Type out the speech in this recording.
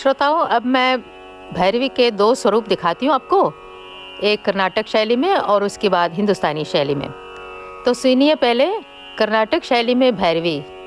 श्रोताओं, अब मैं भैरवी के 2 स्वरूप दिखाती हूँ आपको, एक कर्नाटक शैली में और उसके बाद हिंदुस्तानी शैली में। तो सुनिए पहले कर्नाटक शैली में भैरवी।